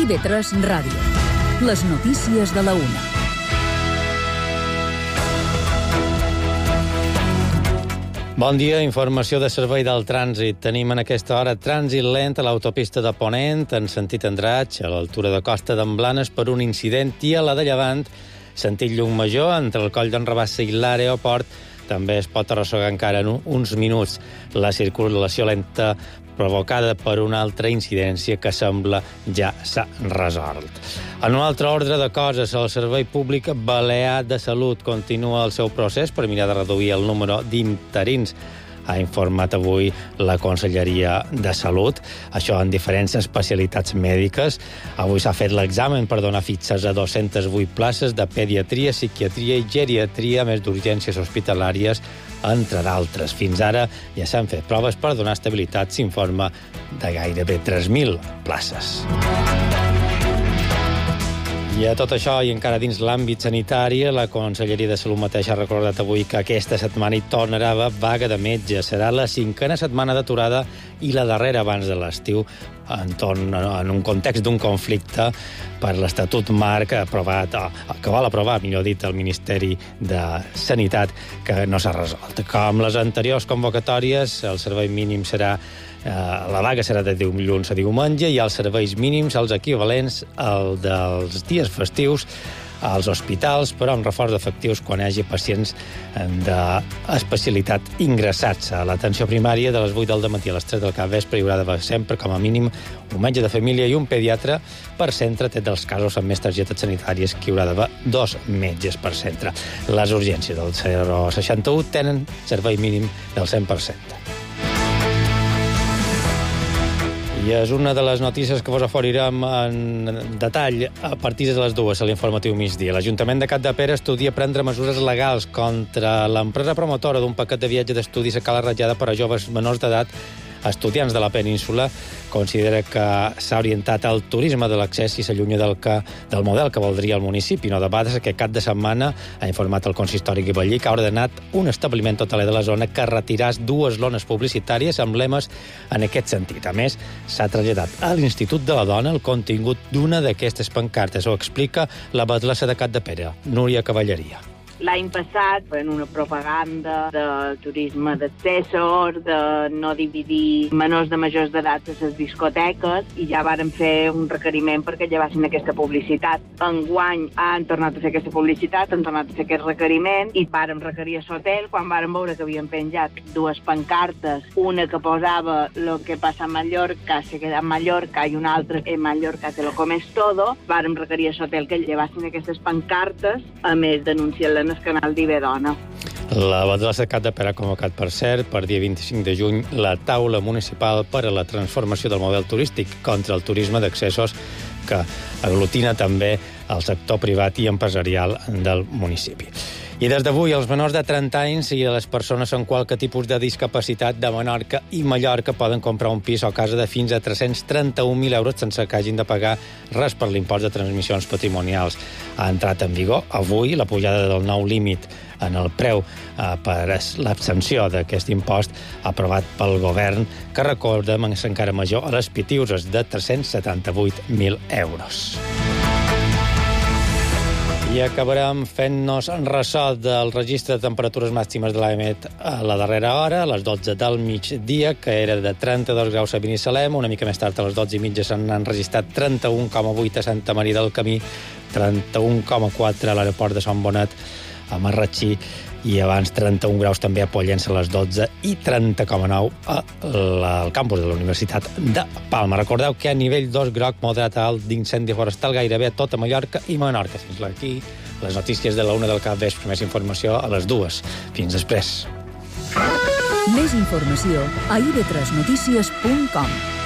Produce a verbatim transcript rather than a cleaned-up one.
I B tres Ràdio. Les notícies de la una. Bon dia, informació de servei del trànsit. Tenim en aquesta hora trànsit lent a l'autopista de Ponent, en sentit Andratx, a l'altura de Costa d'en Blanes per un incident, i a la de Llevant, sentit Llucmajor, entre el Coll d'en Rabassa i l'aeroport, també es pot arrossegar encara en uns minuts la circulació lenta provocada per una altra incidència que sembla ja s'ha resolt. En un altre ordre de coses, el Servei Públic Balear de Salut continua el seu procés per mirar de reduir el número d'interins. Ha informat avui la Conselleria de Salut, això en diferents especialitats mèdiques. Avui s'ha fet l'examen per donar fitxes a dues-centes vuit places de pediatria, psiquiatria i geriatria, més d'urgències hospitalàries, entre d'altres. Fins ara ja s'han fet proves per donar estabilitat, s'informa, de gairebé tres mil places. I a tot això, i encara dins l'àmbit sanitari, la Conselleria de Salut mateixa ha recordat avui que aquesta setmana hi tornarà vaga de metges. Serà la cinquena setmana d'aturada i la darrera abans de l'estiu, en, torn, en un context d'un conflicte per l'Estatut Marc aprovat, que vol aprovar, millor dit, el Ministeri de Sanitat, que no s'ha resolt. Com les anteriors convocatòries, el servei mínim serà la vaga serà de dilluns a diumenge i els serveis mínims, els equivalents al dels dies festius als hospitals, però amb reforç d'efectius quan hi hagi pacients d'especialitat ingressats. A l'atenció primària, de les vuit del dematí a les tres del capvespre, hi haurà d'haver sempre, com a mínim, un metge de família i un pediatre per centre, tret dels casos amb més targetes sanitàries, que hi haurà d'haver dos metges per centre. Les urgències del zero seixanta u tenen servei mínim del cent per cent. I és una de les notícies que vos oferirem en detall a partir de les dues a l'informatiu migdia. L'Ajuntament de Capdepera estudia prendre mesures legals contra l'empresa promotora d'un paquet de viatge d'estudis a Cala Ratjada per a joves menors d'edat, estudiants de la península. Considera que s'ha orientat al turisme de l'accés i s'allunya del, que, del model que voldria el municipi. No de bades, aquest cap de setmana ha informat el consistori guibellí que ha ordenat un establiment hoteler de la zona que retiràs dues lones publicitàries amb lemes en aquest sentit. A més, s'ha traslladat a l'Institut de la Dona el contingut d'una d'aquestes pancartes. Ho explica la batlessa de Capdepera, Núria Cavalleria. L'any passat, en una propaganda de turisme d'accessor, de no dividir menors de majors d'edat a les discoteques, i ja varen fer un requeriment perquè llevassin aquesta publicitat. Enguany han tornat a fer aquesta publicitat, han tornat a fer aquest requeriment, i vàrem requerir a l'hotel, quan vàrem veure que havien penjat dues pancartes, una que posava lo que passa a Mallorca se queda en Mallorca i una altra en Mallorca te lo comes todo, vàrem requerir a l'hotel que llevassin aquestes pancartes, a més denunciar-la el canal d'I B Dona. La batlessa de Capdepera ha convocat, per cert, per dia vint-i-cinc de juny, la taula municipal per a la transformació del model turístic contra el turisme d'accessos, que aglutina també el sector privat i empresarial del municipi. I des d'avui, els menors de trenta anys i les persones amb qualque tipus de discapacitat de Menorca i Mallorca poden comprar un pis o casa de fins a tres-cents trenta-un mil euros sense que hagin de pagar res per l'impost de transmissions patrimonials. Ha entrat en vigor avui la pujada del nou límit en el preu eh, per l'exempció d'aquest impost aprovat pel govern, que recordem és encara major a les pitiuses de tres-cents setanta-vuit mil euros. I acabarem fent-nos ressò del registre de temperatures màximes de l'A E M E T a la darrera hora, a les dotze del migdia, que era de trenta-dos graus a Binissalem. Una mica més tard, a les dotze i mitja, s'han enregistrat trenta-un coma vuit a Santa Maria del Camí, trenta-un coma quatre a l'aeroport de Sant Bonet, a Marratxí, i abans trenta-un graus també a Pollença a les dotze i trenta coma nou al campus de la Universitat de Palma. Recordeu que a nivell dos groc moderat a alt d'incendi forestal gairebé a tota Mallorca i Menorca. Fins aquí les notícies de la una del capvespre. Més informació a les dues. Fins després. Més informació a i be tres notícies punt com.